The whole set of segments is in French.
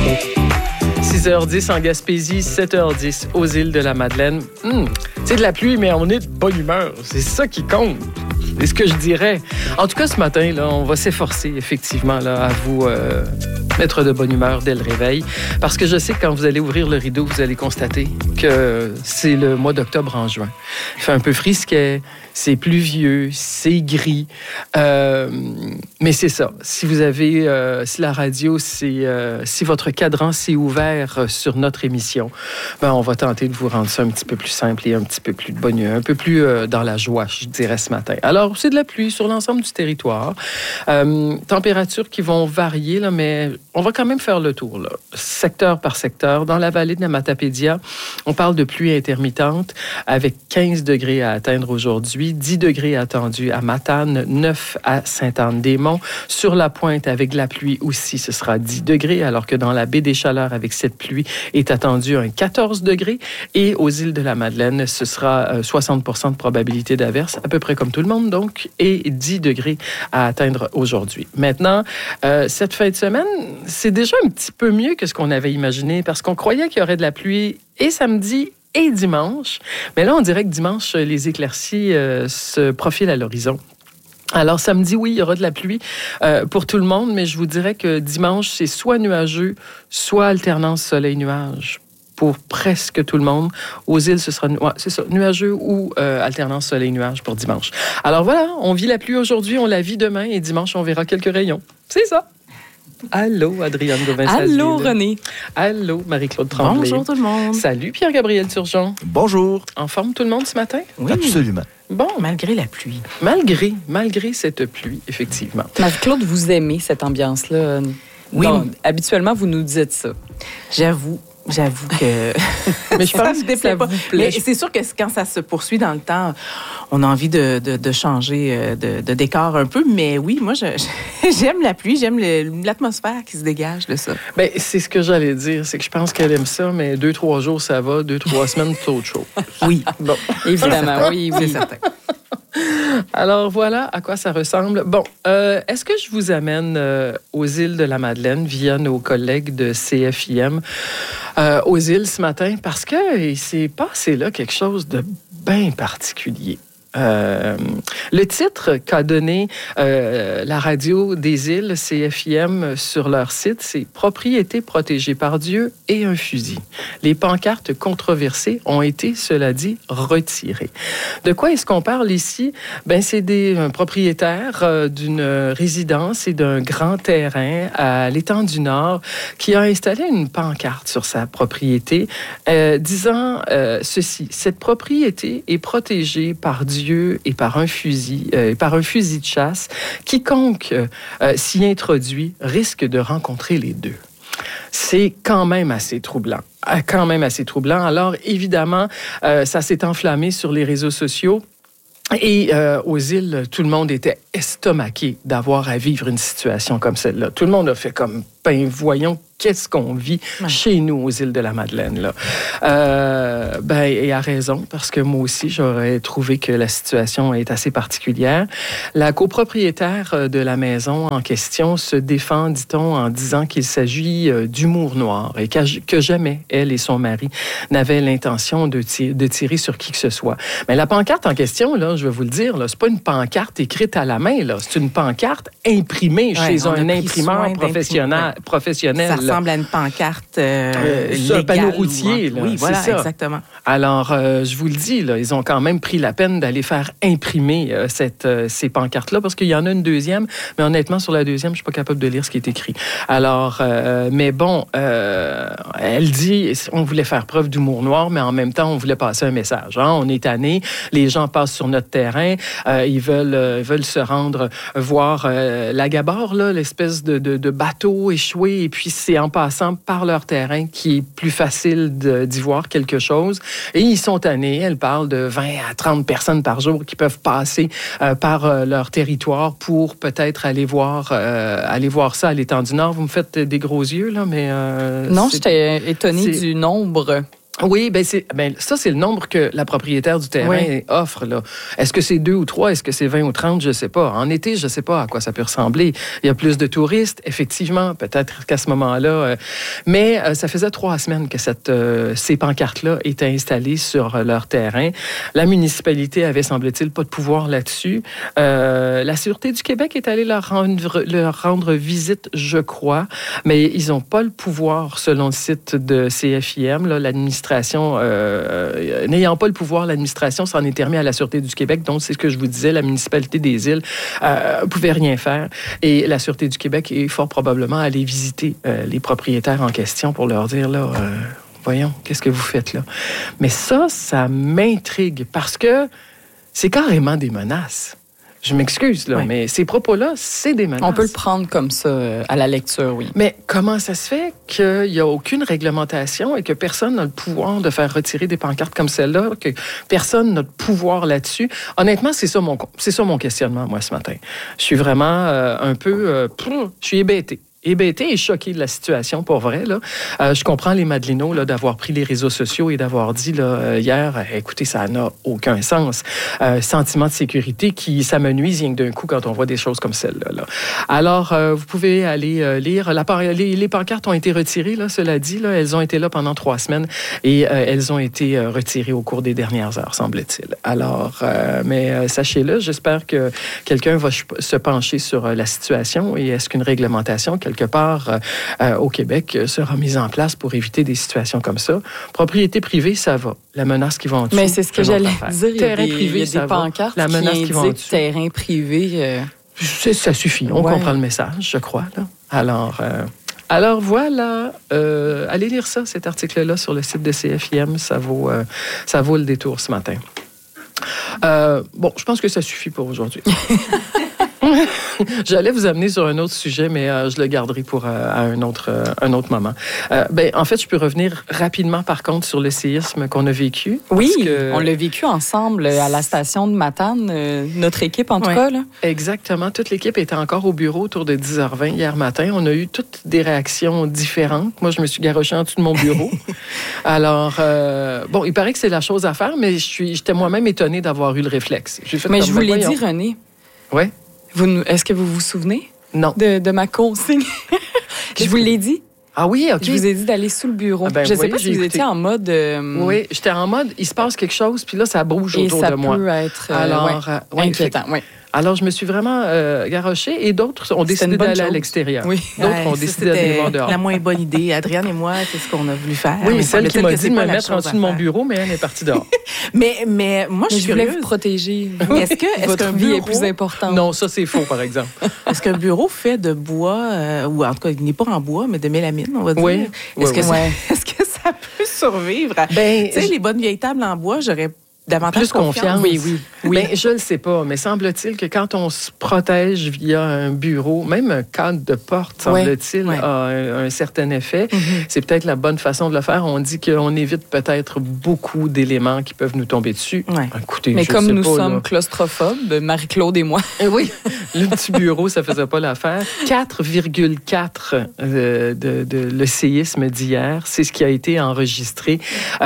6h10 en Gaspésie, 7h10 aux îles de la Madeleine. C'est de la pluie, mais on est de bonne humeur. C'est ça qui compte. C'est ce que je dirais. En tout cas, ce matin, là, on va s'efforcer, effectivement, là, à vous mettre de bonne humeur dès le réveil. Parce que je sais que quand vous allez ouvrir le rideau, vous allez constater que c'est le mois d'octobre en juin. Il fait un peu frisquet, c'est pluvieux, c'est gris. Mais c'est ça. Si vous avez, si la radio, si votre cadran s'est ouvert sur notre émission, ben on va tenter de vous rendre ça un petit peu plus simple et un petit peu plus de bonne humeur, un peu plus dans la joie, je dirais, ce matin. Alors, c'est de la pluie sur l'ensemble du territoire. Températures qui vont varier, là, mais on va quand même faire le tour, là, secteur par secteur. Dans la vallée de la Matapédia, on parle de pluie intermittente avec 15 degrés à atteindre aujourd'hui, 10 degrés attendus à Matane, 9 à Sainte-Anne-des-Monts. Sur la pointe, avec la pluie aussi, ce sera 10 degrés, alors que dans la baie des Chaleurs, avec cette pluie, est attendu un 14 degrés. Et aux îles de la Madeleine, ce sera 60% de probabilité d'averse, à peu près comme tout le monde, donc, et 10 degrés à atteindre aujourd'hui. Maintenant, cette fin de semaine, c'est déjà un petit peu mieux que ce qu'on avait imaginé, parce qu'on croyait qu'il y aurait de la pluie et samedi et dimanche. Mais là, on dirait que dimanche, les éclaircies se profilent à l'horizon. Alors, samedi, oui, il y aura de la pluie pour tout le monde, mais je vous dirais que dimanche, c'est soit nuageux, soit alternance soleil-nuage pour presque tout le monde. Aux îles, ce sera c'est ça, nuageux ou alternance soleil-nuage pour dimanche. Alors voilà, on vit la pluie aujourd'hui, on la vit demain et dimanche, on verra quelques rayons. C'est ça. Allô, Adrienne Gauvin-Saville. Allô, René. Allô, Marie-Claude Tremblay. Bonjour tout le monde. Salut, Pierre-Gabriel Turgeon. Bonjour. En forme tout le monde ce matin? Oui. Absolument. Bon, malgré la pluie. Malgré cette pluie, effectivement. Marie-Claude, vous aimez cette ambiance-là? Oui. Non, habituellement, vous nous dites ça. J'avoue que Mais je pense que ça pas. vous plaît. Mais c'est sûr que quand ça se poursuit dans le temps, on a envie de changer de décor un peu. Mais oui, moi, j'aime la pluie, j'aime l'atmosphère qui se dégage de ça. Bien, c'est ce que j'allais dire. C'est que je pense qu'elle aime ça, mais 2-3 jours, ça va. 2-3 semaines, c'est autre chose. Oui. Bon. Évidemment, oui, C'est certain. Alors, voilà à quoi ça ressemble. Bon, est-ce que je vous amène aux îles de la Madeleine via nos collègues de CFIM aux îles ce matin? Parce que il s'est passé là quelque chose de bien particulier. Le titre qu'a donné la radio des îles CFIM sur leur site, c'est « Propriété protégée par Dieu et un fusil ». Les pancartes controversées ont été, cela dit, retirées. De quoi est-ce qu'on parle ici? Ben, c'est des propriétaires d'une résidence et d'un grand terrain à l'étang du Nord qui a installé une pancarte sur sa propriété disant ceci: « Cette propriété est protégée par Dieu et par un fusil de chasse. Quiconque s'y introduit risque de rencontrer les deux. » C'est quand même assez troublant. Alors, évidemment, ça s'est enflammé sur les réseaux sociaux. Et aux îles, tout le monde était estomaqué d'avoir à vivre une situation comme celle-là. Tout le monde a fait comme, ben voyons, qu'est-ce qu'on vit chez nous aux îles de la Madeleine, là. Et à raison, parce que moi aussi, j'aurais trouvé que la situation est assez particulière. La copropriétaire de la maison en question se défend, dit-on, en disant qu'il s'agit d'humour noir et que jamais elle et son mari n'avaient l'intention de tirer sur qui que ce soit. Mais la pancarte en question, là, je vais vous le dire, là, c'est pas une pancarte écrite à la main, là, c'est une pancarte imprimée chez un imprimeur professionnel. Ça ressemble à une pancarte un panneau routier. Là, oui, voilà, c'est ça. Exactement. Alors, je vous le dis, là, ils ont quand même pris la peine d'aller faire imprimer ces pancartes-là, parce qu'il y en a une deuxième, mais honnêtement, sur la deuxième, je ne suis pas capable de lire ce qui est écrit. Alors, mais bon, elle dit, on voulait faire preuve d'humour noir, mais en même temps, on voulait passer un message. Hein? On est tannés, les gens passent sur notre terrain, ils veulent se rendre voir la Gabor, là, l'espèce de bateau échoué, et puis c'est en passant par leur terrain qui est plus facile d'y voir quelque chose. Et ils sont tannés. Elle parle de 20 à 30 personnes par jour qui peuvent passer par leur territoire pour peut-être aller voir ça à l'étang du Nord. Vous me faites des gros yeux, là, mais... non, j'étais étonnée du nombre Oui, ça, c'est le nombre que la propriétaire du terrain offre. Là. Est-ce que c'est 2 ou 3? Est-ce que c'est 20 ou 30? Je ne sais pas. En été, je ne sais pas à quoi ça peut ressembler. Il y a plus de touristes, effectivement, peut-être qu'à ce moment-là. Mais ça faisait 3 semaines que ces pancartes-là étaient installées sur leur terrain. La municipalité avait, semble-t-il, pas de pouvoir là-dessus. La Sûreté du Québec est allée leur rendre visite, je crois, mais ils n'ont pas le pouvoir, selon le site de CFIM, là, l'administration. N'ayant pas le pouvoir, l'administration s'en est remis à la Sûreté du Québec. Donc, c'est ce que je vous disais, la municipalité des îles pouvait rien faire. Et la Sûreté du Québec est fort probablement allée visiter les propriétaires en question pour leur dire, là, voyons, qu'est-ce que vous faites là? Mais ça m'intrigue parce que c'est carrément des menaces. Je m'excuse, là, mais ces propos-là, c'est des menaces. On peut le prendre comme ça à la lecture, oui. Mais comment ça se fait qu'il n'y a aucune réglementation et que personne n'a le pouvoir de faire retirer des pancartes comme celle-là, que personne n'a de pouvoir là-dessus? Honnêtement, c'est ça mon questionnement, moi, ce matin. Je suis vraiment je suis hébétée et choquée de la situation, pour vrai. Là. Je comprends les Madelinos là, d'avoir pris les réseaux sociaux et d'avoir dit là, hier, écoutez, ça n'a aucun sens. Sentiment de sécurité qui s'amenuise rien que d'un coup quand on voit des choses comme celle-là. Là. Alors, vous pouvez aller lire. Les pancartes ont été retirées, là, cela dit. Là, elles ont été là pendant 3 semaines et elles ont été retirées au cours des dernières heures, semble-t-il. Alors, mais sachez-le, j'espère que quelqu'un va se pencher sur la situation et est-ce qu'une réglementation, quelque part au Québec, sera mise en place pour éviter des situations comme ça. Propriété privée, ça va. La menace qui va en dessous. Mais c'est ce que j'allais dire. Terrain privé, il y a des pancartes la menace qui indiquent terrain privé. Ça suffit. On comprend le message, je crois. Là. Alors voilà, allez lire ça, cet article-là, sur le site de CFIM. Ça vaut le détour ce matin. Je pense que ça suffit pour aujourd'hui. J'allais vous amener sur un autre sujet, mais je le garderai pour un autre moment. En fait, je peux revenir rapidement, par contre, sur le séisme qu'on a vécu. Oui, on l'a vécu ensemble à la station de Matane, notre équipe en tout cas. Là. Exactement. Toute l'équipe était encore au bureau autour de 10h20 hier matin. On a eu toutes des réactions différentes. Moi, je me suis garochée en dessous de mon bureau. Alors, il paraît que c'est la chose à faire, mais j'étais moi-même étonnée d'avoir eu le réflexe. Mais je vous l'ai dit, René. Oui. Est-ce que vous vous souvenez? Non. De ma consigne? Je vous l'ai dit. Ah oui, OK. Je vous ai dit d'aller sous le bureau. Je ne sais pas si vous étiez en mode... Oui, j'étais en mode, il se passe quelque chose, puis là, ça bouge autour de moi. Et ça peut être inquiétant, oui. Alors, je me suis vraiment garochée et d'autres ont décidé d'aller à l'extérieur. Oui. D'autres ont décidé d'aller voir dehors. La moins bonne idée. Adrienne et moi, c'est ce qu'on a voulu faire. Oui, mais celle qui m'a dit de me mettre en dessous de mon bureau, mais elle est partie dehors. mais moi, je voulais vous protéger. Est-ce votre vie est plus importante? Non, ça, c'est faux, par exemple. Est-ce qu'un bureau fait de bois, ou en tout cas, il n'est pas en bois, mais de mélamine, on va dire? Oui. Est-ce que ça peut survivre? Tu sais, les bonnes vieilles tables en bois, j'aurais davantage plus confiance. Oui. Je ne sais pas, mais semble-t-il que quand on se protège via un bureau, même un cadre de porte, semble-t-il, a un certain effet. Mm-hmm. C'est peut-être la bonne façon de le faire. On dit qu'on évite peut-être beaucoup d'éléments qui peuvent nous tomber dessus. Ouais. Écoutez, mais comme nous sommes claustrophobes, Marie-Claude et moi. Oui, le petit bureau, ça ne faisait pas l'affaire. 4,4 le séisme d'hier, c'est ce qui a été enregistré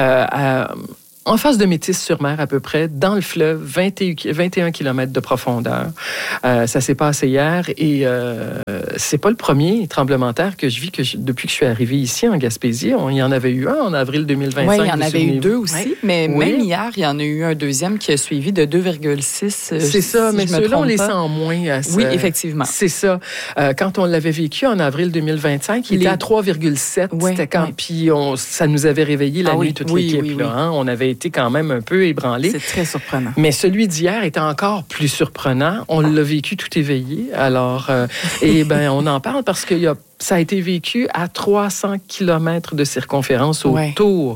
en face de Métis-sur-Mer, à peu près, dans le fleuve, 21 km de profondeur. Ça s'est passé hier et c'est pas le premier tremblement de terre que je vis depuis que je suis arrivée ici en Gaspésie. Il y en avait eu un en avril 2025. Oui, il y en avait eu 2 aussi, mais même hier, il y en a eu un deuxième qui a suivi de 2,6. C'est ça, mais ceux-là, on les sent moins. Oui, effectivement. C'est ça. Quand on l'avait vécu en avril 2025, il était à 3,7. C'était quand, puis ça nous avait réveillé la nuit, toute l'équipe. Oui. Là, hein? On avait été quand même un peu ébranlé. C'est très surprenant. Mais celui d'hier était encore plus surprenant. On l'a vécu tout éveillé. Alors, on en parle parce que ça a été vécu à 300 km de circonférence autour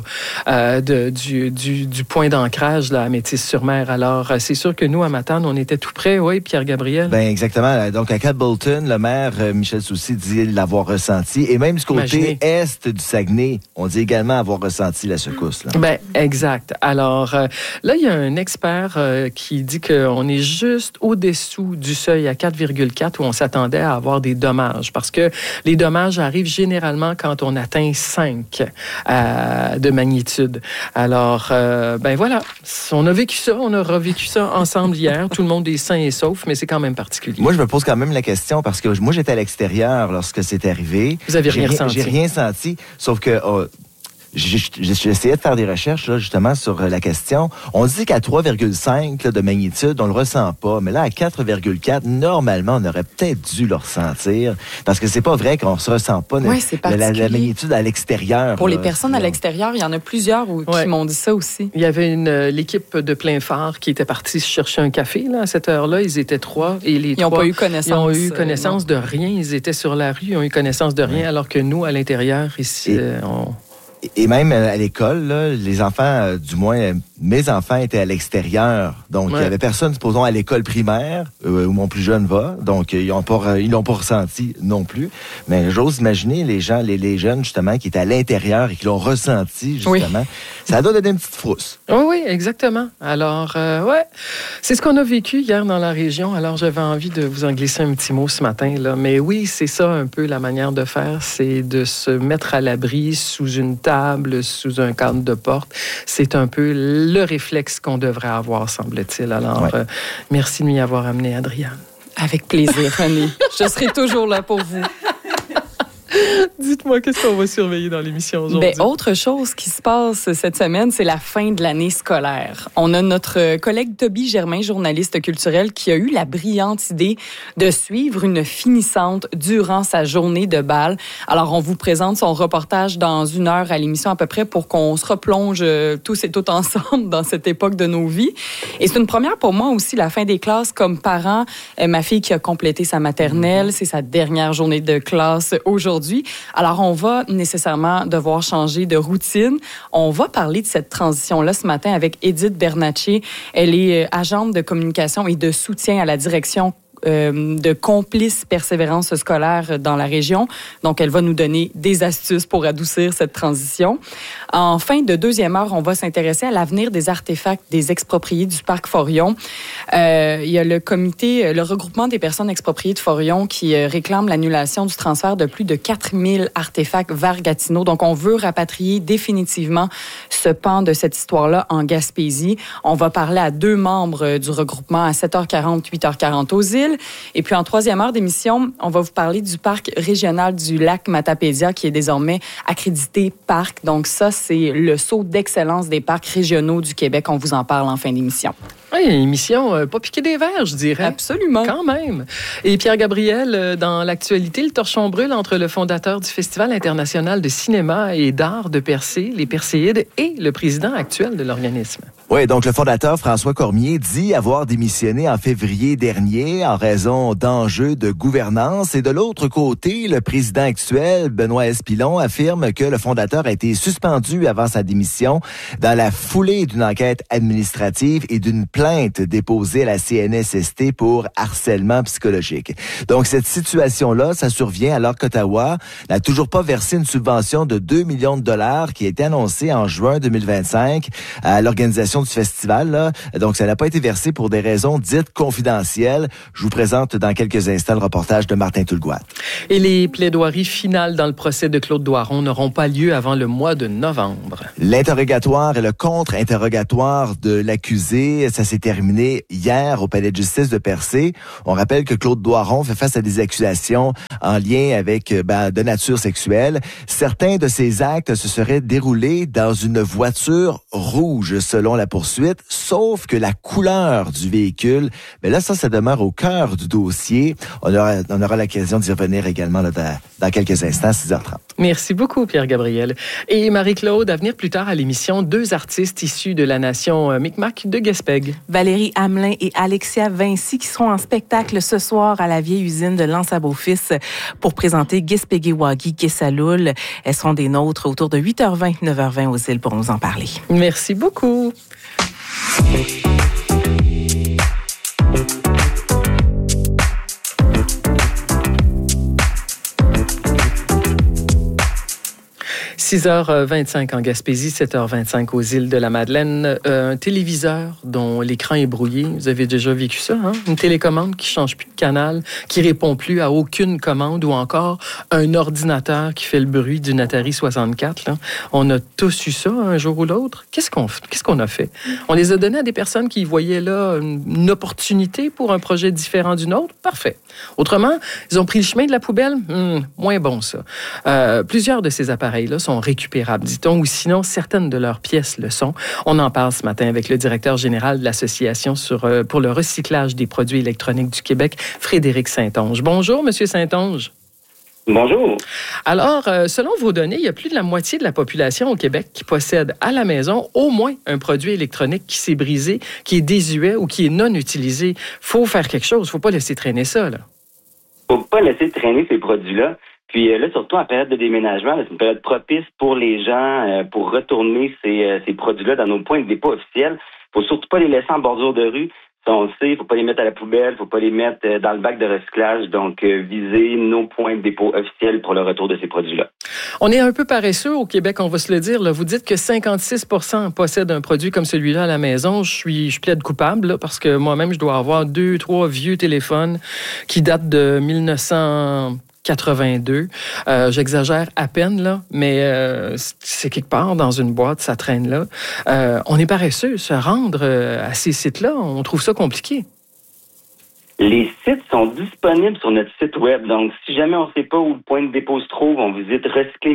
du point d'ancrage là, à Métis-sur-Mer. Alors, c'est sûr que nous, à Matane, on était tout près. Oui, Pierre-Gabriel? Bien, exactement. Donc, à Cadbolton, le maire Michel Soucy dit l'avoir ressenti. Et même du côté est du Saguenay, on dit également avoir ressenti la secousse. Bien, exact. Alors, là, il y a un expert qui dit qu'on est juste au-dessous du seuil à 4,4 où on s'attendait à avoir des dommages. Parce que les Les dommages arrivent généralement quand on atteint 5 de magnitude. Alors, ben voilà, on a vécu ça, on a revécu ça ensemble hier. Tout le monde est sain et sauf, mais c'est quand même particulier. Moi, je me pose quand même la question parce que moi, j'étais à l'extérieur lorsque c'est arrivé. Vous avez rien ressenti? J'ai rien senti, sauf que... J'ai essayé de faire des recherches là, justement sur la question. On dit qu'à 3,5 de magnitude, on le ressent pas. Mais là, à 4,4, normalement, on aurait peut-être dû le ressentir. Parce que c'est pas vrai qu'on se ressent pas la magnitude à l'extérieur. Pour les personnes à l'extérieur, il y en a plusieurs qui m'ont dit ça aussi. Il y avait l'équipe de plein phare qui était partie chercher un café là, à cette heure-là. Ils étaient 3 et les 3... Ils n'ont pas eu connaissance. Ils ont eu connaissance de rien. Ils étaient sur la rue, ils ont eu connaissance de rien, alors que nous, à l'intérieur, ici, Et même à l'école, là, les enfants, du moins, mes enfants étaient à l'extérieur. Donc, il y avait personne, supposons, à l'école primaire, où mon plus jeune va. Donc, ils l'ont pas ressenti non plus. Mais j'ose imaginer les gens, les jeunes, justement, qui étaient à l'intérieur et qui l'ont ressenti, justement. Oui. Ça doit donner une petite frousse. Oui, exactement. Alors, c'est ce qu'on a vécu hier dans la région. Alors, j'avais envie de vous en glisser un petit mot ce matin, là. Mais oui, c'est ça un peu la manière de faire, c'est de se mettre à l'abri sous une table, sous un cadre de porte. C'est un peu le réflexe qu'on devrait avoir, semble-t-il. Alors, merci de m'y avoir amené, Adriane. Avec plaisir, René. Je serai toujours là pour vous. Dites-moi, qu'est-ce qu'on va surveiller dans l'émission aujourd'hui? Bien, autre chose qui se passe cette semaine, c'est la fin de l'année scolaire. On a notre collègue Toby Germain, journaliste culturel, qui a eu la brillante idée de suivre une finissante durant sa journée de bal. Alors, on vous présente son reportage dans 1 heure à l'émission à peu près pour qu'on se replonge tous et toutes ensemble dans cette époque de nos vies. Et c'est une première pour moi aussi, la fin des classes comme parent. Ma fille qui a complété sa maternelle, c'est sa dernière journée de classe aujourd'hui. Alors, on va nécessairement devoir changer de routine. On va parler de cette transition-là ce matin avec Edith Bernatchez. Elle est agente de communication et de soutien à la direction de Complices Persévérance scolaire dans la région. Donc, elle va nous donner des astuces pour adoucir cette transition. En fin de 2e heure, on va s'intéresser à l'avenir des artefacts des expropriés du parc Forillon. Il y a le regroupement des personnes expropriées de Forillon qui réclame l'annulation du transfert de plus de 4000 artefacts vers Gatineau. Donc, on veut rapatrier définitivement ce pan de cette histoire-là en Gaspésie. On va parler à 2 membres du regroupement à 7h40, 8h40 aux îles. Et puis, en 3e heure d'émission, on va vous parler du parc régional du lac Matapédia qui est désormais accrédité parc. Donc ça, c'est le saut d'excellence des parcs régionaux du Québec. On vous en parle en fin d'émission. Oui, une émission pas piquée des verres, je dirais. Absolument. Quand même. Et Pierre Gabriel, dans l'actualité, le torchon brûle entre le fondateur du Festival international de cinéma et d'art de Percé, les Perséides, et le président actuel de l'organisme. Oui, donc le fondateur François Cormier dit avoir démissionné en février dernier en raison d'enjeux de gouvernance. Et de l'autre côté, le président actuel, Benoît Espilon, affirme que le fondateur a été suspendu avant sa démission dans la foulée d'une enquête administrative et d'une plainte déposée à la CNSST pour harcèlement psychologique. Donc cette situation-là, ça survient alors qu'Ottawa n'a toujours pas versé une subvention de 2 millions de dollars qui a été annoncée en juin 2025 à l'organisation du festival. Là. Donc, ça n'a pas été versé pour des raisons dites confidentielles. Je vous présente dans quelques instants le reportage de Martin Tulgoat. Et les plaidoiries finales dans le procès de Claude Doiron n'auront pas lieu avant le mois de novembre. L'interrogatoire et le contre-interrogatoire de l'accusé, ça s'est terminé hier au palais de justice de Percé. On rappelle que Claude Doiron fait face à des accusations en lien avec de nature sexuelle. Certains de ces actes se seraient déroulés dans une voiture rouge, selon la poursuite, sauf que la couleur du véhicule, mais là, ça demeure au cœur du dossier. On aura l'occasion d'y revenir également là, dans quelques instants, 6h30. Merci beaucoup, Pierre-Gabriel. Et Marie-Claude, à venir plus tard à l'émission, 2 artistes issus de la nation Micmac de Gaspègue. Valérie Hamelin et Alexia Vinci qui seront en spectacle ce soir à la vieille usine de Lance à Beaufils pour présenter Gispégué-Wagi Gessaloul. Elles seront des nôtres autour de 8h20, 9h20 aux îles pour nous en parler. Merci beaucoup. 6h25 en Gaspésie, 7h25 aux îles de la Madeleine. Un téléviseur dont l'écran est brouillé. Vous avez déjà vécu ça, hein? Une télécommande qui change plus de canal, qui répond plus à aucune commande, ou encore un ordinateur qui fait le bruit d'une Atari 64. Là. On a tous eu ça un jour ou l'autre. Qu'est-ce qu'on a fait? On les a donnés à des personnes qui voyaient là une opportunité pour un projet différent d'une autre. Parfait. Autrement, ils ont pris le chemin de la poubelle. Moins bon, ça. Plusieurs de ces appareils-là sont récupérables, dit-on, ou sinon, certaines de leurs pièces le sont. On en parle ce matin avec le directeur général de l'Association pour le recyclage des produits électroniques du Québec, Frédéric Saint-Onge. Bonjour, Monsieur Saint-Onge. Bonjour. Alors, selon vos données, il y a plus de la moitié de la population au Québec qui possède à la maison au moins un produit électronique qui s'est brisé, qui est désuet ou qui est non utilisé. Faut faire quelque chose. Faut pas laisser traîner ça, là. Faut pas laisser traîner ces produits-là. Puis là, surtout en période de déménagement, c'est une période propice pour les gens pour retourner ces produits-là dans nos points de dépôt officiels. Faut surtout pas les laisser en bordure de rue. Ça, on le sait, faut pas les mettre à la poubelle, faut pas les mettre dans le bac de recyclage. Donc, viser nos points de dépôt officiels pour le retour de ces produits-là. On est un peu paresseux au Québec, on va se le dire. Là. Vous dites que 56% possèdent un produit comme celui-là à la maison. Je plaide coupable là, parce que moi-même, je dois avoir 2-3 vieux téléphones qui datent de 1982. J'exagère à peine, là, mais c'est quelque part dans une boîte, ça traîne là. On est paresseux. Se rendre à ces sites-là, on trouve ça compliqué. Les sites sont disponibles sur notre site web. Donc, si jamais on ne sait pas où le point de dépôt se trouve, on visite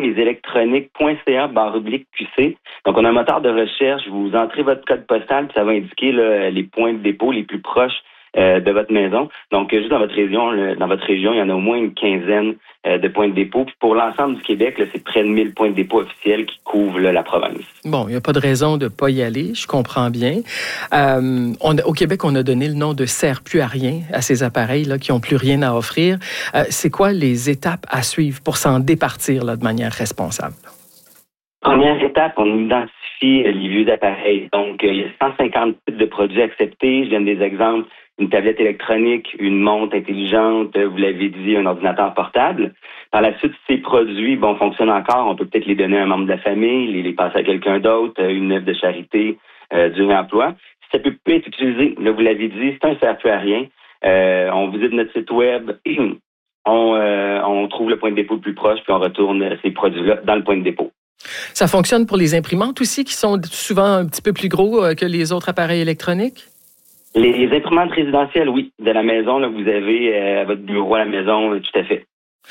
recyclermesélectroniques.ca/QC. Donc, on a un moteur de recherche. Vous entrez votre code postal, puis ça va indiquer là, les points de dépôt les plus proches de votre maison. Donc, juste dans votre région, il y en a au moins une quinzaine de points de dépôt. Puis pour l'ensemble du Québec, là, c'est près de 1000 points de dépôt officiels qui couvrent là, la province. Bon, il n'y a pas de raison de ne pas y aller, je comprends bien. Au Québec, on a donné le nom de « sert plus à rien » à ces appareils-là qui n'ont plus rien à offrir. C'est quoi les étapes à suivre pour s'en départir là, de manière responsable? Première étape, on identifie les vieux appareils. Donc, il y a 150 types de produits acceptés. Je donne des exemples. Une tablette électronique, une montre intelligente, vous l'avez dit, un ordinateur portable. Par la suite, ces produits, fonctionnent encore. On peut peut-être les donner à un membre de la famille, les passer à quelqu'un d'autre, une œuvre de charité, du réemploi. Si ça peut être utilisé, là, vous l'avez dit, c'est un ça peut à rien. On visite notre site web, on trouve le point de dépôt le plus proche, puis on retourne ces produits-là dans le point de dépôt. Ça fonctionne pour les imprimantes aussi, qui sont souvent un petit peu plus gros que les autres appareils électroniques? Les imprimantes résidentielles, oui. De la maison, là, vous avez à votre bureau à la maison, tout à fait.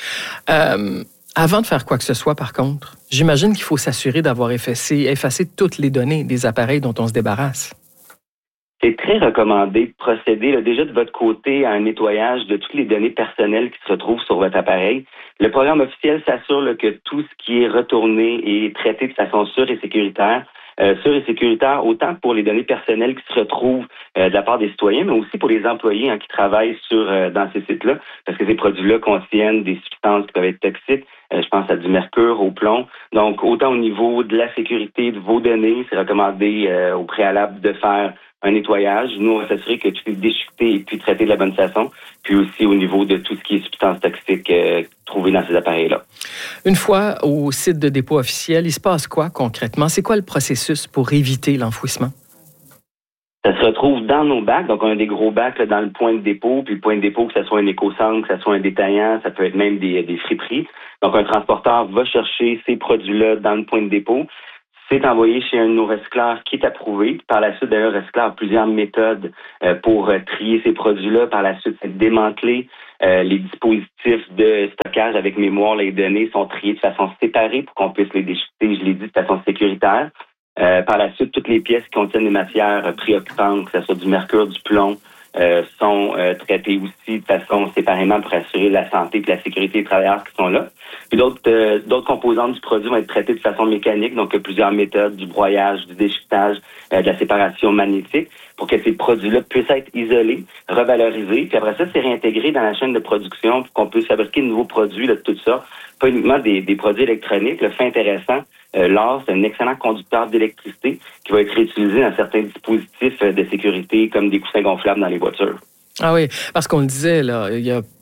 Avant de faire quoi que ce soit, par contre, j'imagine qu'il faut s'assurer d'avoir effacé toutes les données des appareils dont on se débarrasse. C'est très recommandé de procéder là, déjà de votre côté à un nettoyage de toutes les données personnelles qui se retrouvent sur votre appareil. Le programme officiel s'assure là, que tout ce qui est retourné est traité de façon sûre et sécuritaire. Sûr et sécuritaire, autant pour les données personnelles qui se retrouvent de la part des citoyens, mais aussi pour les employés qui travaillent dans ces sites-là, parce que ces produits-là contiennent des substances qui peuvent être toxiques. Je pense à du mercure, au plomb. Donc, autant au niveau de la sécurité de vos données, c'est recommandé au préalable de faire un nettoyage. Nous, on va s'assurer que tout est déchiqueté et puis traité de la bonne façon. Puis aussi au niveau de tout ce qui est substances toxiques trouvées dans ces appareils-là. Une fois au site de dépôt officiel, il se passe quoi concrètement? C'est quoi le processus pour éviter l'enfouissement? Ça se retrouve dans nos bacs. Donc, on a des gros bacs là, dans le point de dépôt. Puis le point de dépôt, que ce soit un éco-centre, que ce soit un détaillant, ça peut être même des friperies. Donc, un transporteur va chercher ces produits-là dans le point de dépôt. C'est envoyé chez un de nos recycleurs qui est approuvé. Par la suite, d'ailleurs, le recycleur a plusieurs méthodes pour trier ces produits-là. Par la suite, c'est démanteler. Les dispositifs de stockage avec mémoire, les données sont triés de façon séparée pour qu'on puisse les déchiqueter, je l'ai dit, de façon sécuritaire. Par la suite, toutes les pièces qui contiennent des matières préoccupantes, que ce soit du mercure, du plomb, sont traitées aussi de façon séparément pour assurer la santé et la sécurité des travailleurs qui sont là. Puis d'autres composantes du produit vont être traitées de façon mécanique, donc il y a plusieurs méthodes, du broyage, du déchiquetage, de la séparation magnétique, pour que ces produits-là puissent être isolés, revalorisés, puis après ça, c'est réintégré dans la chaîne de production pour qu'on puisse fabriquer de nouveaux produits, là, de tout ça. Pas uniquement des produits électroniques. Le fait intéressant, l'or, c'est un excellent conducteur d'électricité qui va être réutilisé dans certains dispositifs de sécurité, comme des coussins gonflables dans les voitures. Ah oui, parce qu'on le disait, là, il y a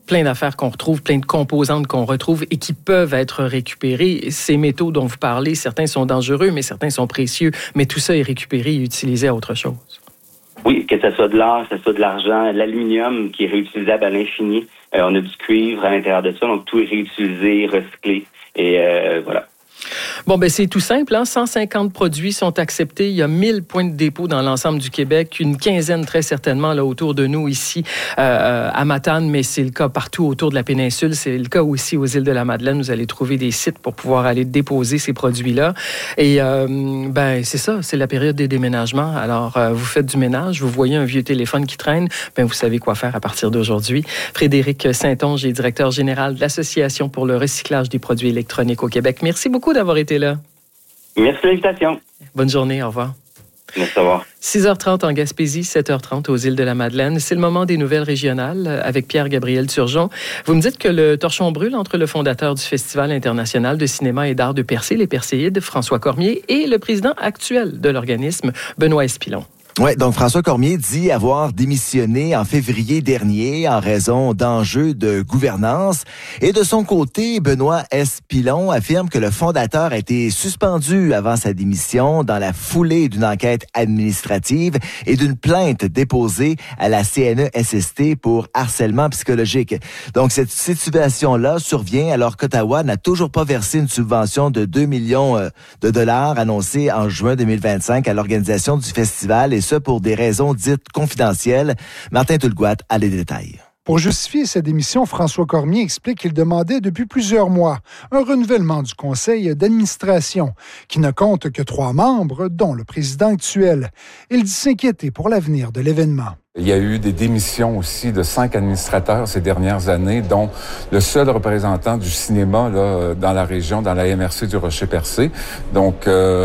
plein d'affaires qu'on retrouve, plein de composantes qu'on retrouve et qui peuvent être récupérées. Ces métaux dont vous parlez, certains sont dangereux, mais certains sont précieux. Mais tout ça est récupéré et utilisé à autre chose. Oui, que ce soit de l'or, que ce soit de l'argent, l'aluminium qui est réutilisable à l'infini. On a du cuivre à l'intérieur de ça, donc tout est réutilisé, recyclé. Et voilà. Bon, ben c'est tout simple. 150 produits sont acceptés. Il y a 1000 points de dépôt dans l'ensemble du Québec. Une quinzaine, très certainement, là, autour de nous, ici, à Matane, mais c'est le cas partout autour de la péninsule. C'est le cas aussi aux îles de la Madeleine. Vous allez trouver des sites pour pouvoir aller déposer ces produits-là. Et, c'est ça. C'est la période des déménagements. Alors, vous faites du ménage, vous voyez un vieux téléphone qui traîne, vous savez quoi faire à partir d'aujourd'hui. Frédéric Saint-Onge est directeur général de l'Association pour le recyclage des produits électroniques au Québec. Merci beaucoup d'avoir été là. Merci de l'invitation. Bonne journée, au revoir. Merci, au revoir. 6h30 en Gaspésie, 7h30 aux îles de la Madeleine. C'est le moment des nouvelles régionales avec Pierre-Gabriel Turgeon. Vous me dites que le torchon brûle entre le fondateur du Festival international de cinéma et d'art de Percé, les Perséides, François Cormier, et le président actuel de l'organisme, Benoît Espilon. Oui, donc François Cormier dit avoir démissionné en février dernier en raison d'enjeux de gouvernance. Et de son côté, Benoît Espilon affirme que le fondateur a été suspendu avant sa démission dans la foulée d'une enquête administrative et d'une plainte déposée à la CNESST pour harcèlement psychologique. Donc cette situation-là survient alors qu'Ottawa n'a toujours pas versé une subvention de 2 millions de dollars annoncée en juin 2025 à l'organisation du festival, et ça pour des raisons dites confidentielles. Martin Tulgoat a les détails. Pour justifier sa démission, François Cormier explique qu'il demandait depuis plusieurs mois un renouvellement du conseil d'administration, qui ne compte que 3 membres, dont le président actuel. Il dit s'inquiéter pour l'avenir de l'événement. Il y a eu des démissions aussi de 5 administrateurs ces dernières années, dont le seul représentant du cinéma là, dans la région, dans la MRC du Rocher-Percé. Donc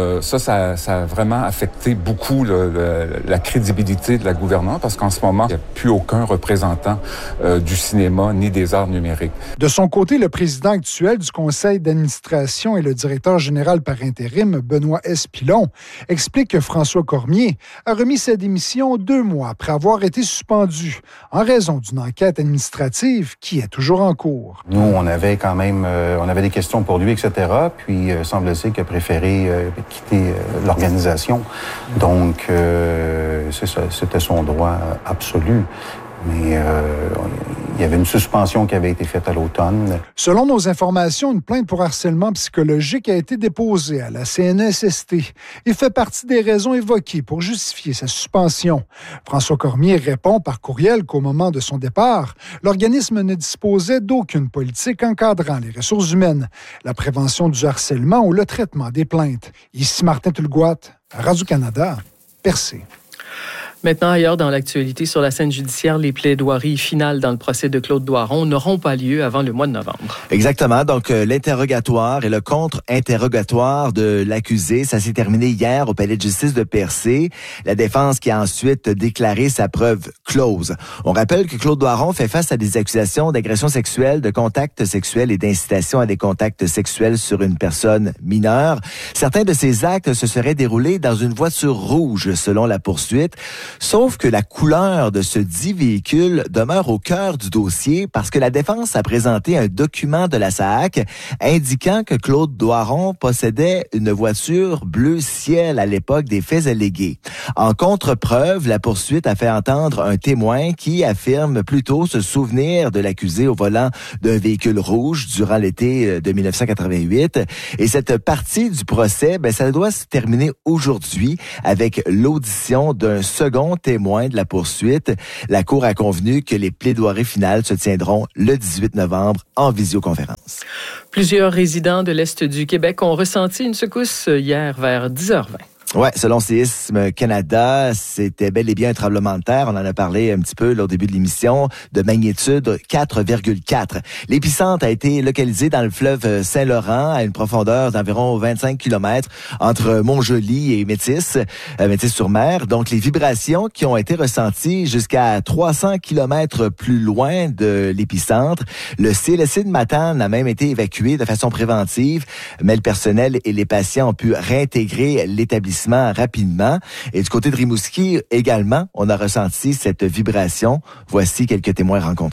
ça a vraiment affecté beaucoup la crédibilité de la gouvernance, parce qu'en ce moment, il n'y a plus aucun représentant du cinéma ni des arts numériques. De son côté, le président actuel du conseil d'administration et le directeur général par intérim, Benoît Espilon, explique que François Cormier a remis sa démission 2 mois après avoir été suspendu en raison d'une enquête administrative qui est toujours en cours. Nous, on avait quand même on avait des questions pour lui, etc. Puis, semble-t-il qu'il a préféré quitter l'organisation. Donc, c'est ça, c'était son droit absolu. Mais il y avait une suspension qui avait été faite à l'automne. Selon nos informations, une plainte pour harcèlement psychologique a été déposée à la CNESST et fait partie des raisons évoquées pour justifier sa suspension. François Cormier répond par courriel qu'au moment de son départ, l'organisme ne disposait d'aucune politique encadrant les ressources humaines, la prévention du harcèlement ou le traitement des plaintes. Ici Martin Tulgoat, Radio-Canada, Percé. Maintenant, ailleurs dans l'actualité, sur la scène judiciaire, les plaidoiries finales dans le procès de Claude Doiron n'auront pas lieu avant le mois de novembre. Exactement. Donc, l'interrogatoire et le contre-interrogatoire de l'accusé, ça s'est terminé hier au palais de justice de Percé. La défense qui a ensuite déclaré sa preuve close. On rappelle que Claude Doiron fait face à des accusations d'agression sexuelle, de contact sexuel et d'incitation à des contacts sexuels sur une personne mineure. Certains de ces actes se seraient déroulés dans une voiture rouge, selon la poursuite. Sauf que la couleur de ce dit véhicule demeure au cœur du dossier parce que la défense a présenté un document de la SAAQ indiquant que Claude Doiron possédait une voiture bleu ciel à l'époque des faits allégués. En contre-preuve, la poursuite a fait entendre un témoin qui affirme plutôt se souvenir de l'accusé au volant d'un véhicule rouge durant l'été de 1988. Et cette partie du procès, ça doit se terminer aujourd'hui avec l'audition d'un second témoin de la poursuite. La Cour a convenu que les plaidoiries finales se tiendront le 18 novembre en visioconférence. Plusieurs résidents de l'Est du Québec ont ressenti une secousse hier vers 10h20. Ouais, selon Séisme Canada, c'était bel et bien un tremblement de terre. On en a parlé un petit peu là, au début de l'émission, de magnitude 4,4. L'épicentre a été localisé dans le fleuve Saint-Laurent à une profondeur d'environ 25 km entre Montjoly et Métis-sur-Mer. Donc, les vibrations qui ont été ressenties jusqu'à 300 km plus loin de l'épicentre. Le CLSC de Matane a même été évacué de façon préventive, mais le personnel et les patients ont pu réintégrer l'établissement rapidement. Et du côté de Rimouski également, on a ressenti cette vibration. Voici quelques témoins rencontrés.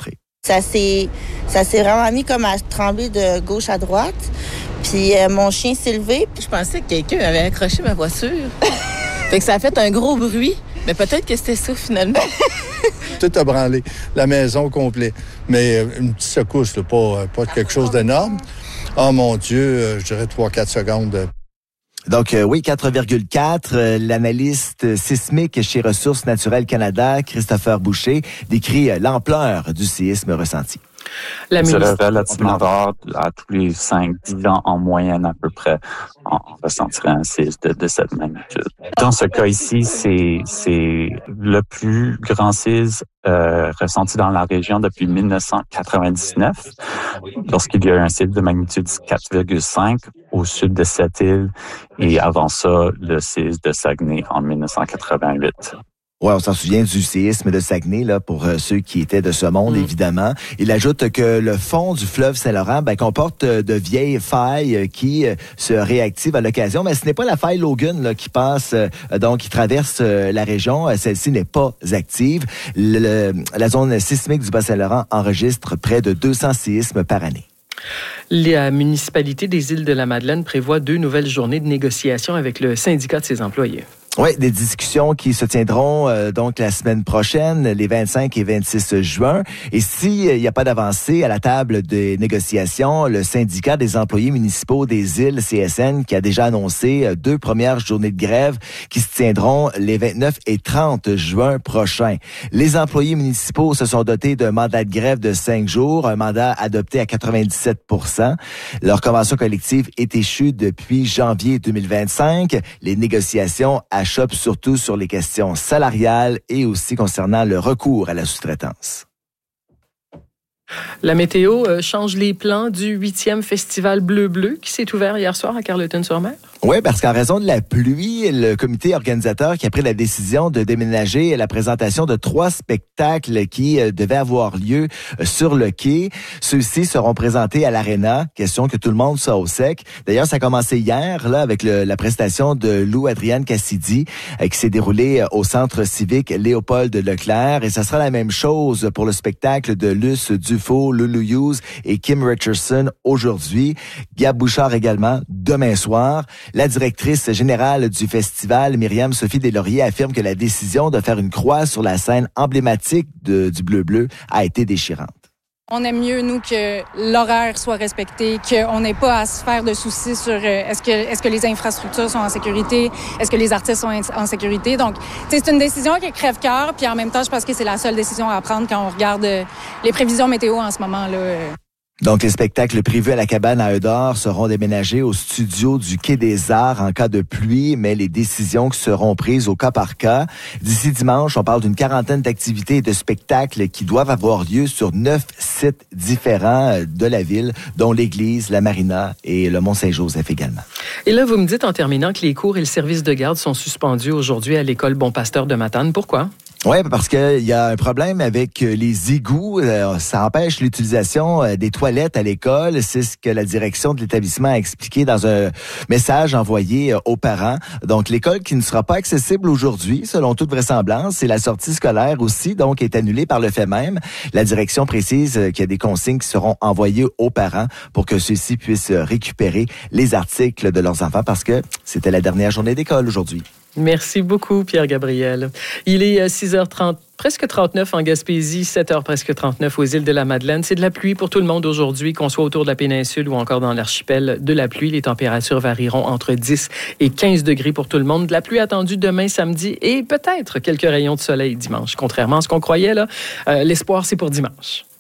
Ça s'est vraiment mis comme à trembler de gauche à droite. Puis mon chien s'est levé. Je pensais que quelqu'un avait accroché ma voiture. Fait que ça a fait un gros bruit. Mais peut-être que c'était ça, finalement. Tout a branlé, la maison au complet. Mais une petite secousse, là, pas quelque chose d'énorme. Oh mon Dieu, je dirais 3-4 secondes. Donc, oui, 4,4. L'analyste sismique chez Ressources naturelles Canada, Christopher Boucher, décrit l'ampleur du séisme ressenti. C'est relativement rare. À tous les 5-10 ans en moyenne à peu près, on ressentirait un séisme de cette magnitude. Dans ce cas ici, c'est le plus grand séisme ressenti dans la région depuis 1999, lorsqu'il y a eu un séisme de magnitude 4,5 au sud de cette île, et avant ça, le séisme de Saguenay en 1988. Ouais, on s'en souvient du séisme de Saguenay, là, pour ceux qui étaient de ce monde, évidemment. Il ajoute que le fond du fleuve Saint-Laurent, comporte de vieilles failles qui se réactivent à l'occasion. Mais ce n'est pas la faille Logan, là, qui passe, donc, qui traverse la région. Celle-ci n'est pas active. La zone sismique du Bas-Saint-Laurent enregistre près de 200 séismes par année. La municipalité des Îles-de-la-Madeleine prévoit 2 nouvelles journées de négociation avec le syndicat de ses employés. Oui, des discussions qui se tiendront donc la semaine prochaine, les 25 et 26 juin. Et s'il n'y a pas d'avancée à la table des négociations, le syndicat des employés municipaux des îles, CSN, qui a déjà annoncé 2 premières journées de grève qui se tiendront les 29 et 30 juin prochains. Les employés municipaux se sont dotés d'un mandat de grève de 5 jours, un mandat adopté à 97%. Leur convention collective est échue depuis janvier 2025. Les négociations achoppent surtout sur les questions salariales et aussi concernant le recours à la sous-traitance. La météo change les plans du 8e Festival Bleu-Bleu qui s'est ouvert hier soir à Carleton-sur-Mer. Oui, parce qu'en raison de la pluie, le comité organisateur qui a pris la décision de déménager la présentation de 3 spectacles qui devaient avoir lieu sur le quai. Ceux-ci seront présentés à l'Arena. Question que tout le monde soit au sec. D'ailleurs, ça a commencé hier là avec la prestation de Lou Adrienne Cassidy qui s'est déroulée au centre civique Léopold Leclerc. Et ça sera la même chose pour le spectacle de Luce Dufault, Lulu Hughes et Kim Richardson aujourd'hui. Gab Bouchard également demain soir. La directrice générale du festival, Myriam Sophie Deslauriers, affirme que la décision de faire une croix sur la scène emblématique du Bleu-Bleu a été déchirante. On aime mieux, nous, que l'horaire soit respecté, qu'on n'ait pas à se faire de soucis sur est-ce que les infrastructures sont en sécurité, est-ce que les artistes sont en sécurité. Donc, c'est une décision qui est crève-cœur, puis en même temps, je pense que c'est la seule décision à prendre quand on regarde les prévisions météo en ce moment-là. Donc, les spectacles prévus à la cabane à Eudore seront déménagés au studio du Quai des Arts en cas de pluie, mais les décisions seront prises au cas par cas. D'ici dimanche, on parle d'une quarantaine d'activités et de spectacles qui doivent avoir lieu sur 9 sites différents de la ville, dont l'église, la marina et le Mont-Saint-Joseph également. Et là, vous me dites en terminant que les cours et le service de garde sont suspendus aujourd'hui à l'école Bon Pasteur de Matane. Pourquoi? Oui, parce qu'il y a un problème avec les égouts. Ça empêche l'utilisation des toilettes à l'école. C'est ce que la direction de l'établissement a expliqué dans un message envoyé aux parents. Donc, l'école qui ne sera pas accessible aujourd'hui, selon toute vraisemblance, et la sortie scolaire aussi, donc, est annulée par le fait même. La direction précise qu'il y a des consignes qui seront envoyées aux parents pour que ceux-ci puissent récupérer les articles de leurs enfants parce que c'était la dernière journée d'école aujourd'hui. Merci beaucoup, Pierre-Gabriel. Il est 6h30, presque 39 en Gaspésie, 7h presque 39 aux Îles-de-la-Madeleine. C'est de la pluie pour tout le monde aujourd'hui, qu'on soit autour de la péninsule ou encore dans l'archipel de la pluie. Les températures varieront entre 10 et 15 degrés pour tout le monde. De la pluie attendue demain, samedi et peut-être quelques rayons de soleil dimanche. Contrairement à ce qu'on croyait, là, l'espoir, c'est pour dimanche.